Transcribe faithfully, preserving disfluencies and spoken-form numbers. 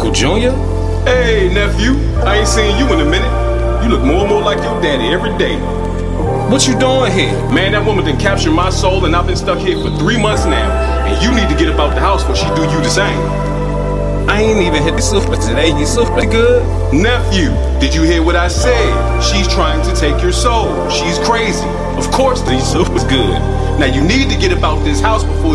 Uncle Junior? Hey, nephew. I ain't seen you in a minute. You look more and more like your daddy every day. What you doing here? Man, that woman done captured my soul and I've been stuck here for three months now. And you need to get up out the house before she do you the same. I ain't even hit the super today. You super good? Nephew, did you hear what I said? She's trying to take your soul. She's crazy. Of course these super's good. Now you need to get up out this house before